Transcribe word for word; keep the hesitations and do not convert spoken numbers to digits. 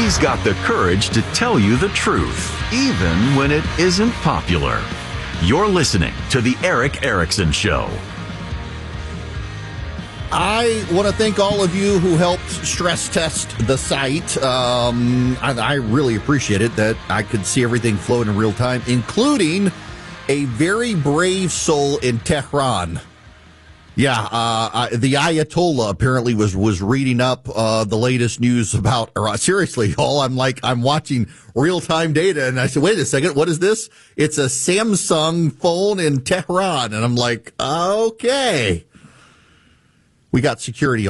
He's got the courage to tell you the truth, even when it isn't popular. You're listening to The Erick Erickson Show. I want to thank all of you who helped stress test the site. Um, I, I really appreciate it that I could see everything float in real time, including a very brave soul in Tehran. Yeah, uh, uh, the Ayatollah apparently was, was reading up uh, the latest news about Iran. Seriously, y'all, I'm like, I'm watching real-time data, and I said, wait a second, what is this? It's a Samsung phone in Tehran. And I'm like, okay. We got security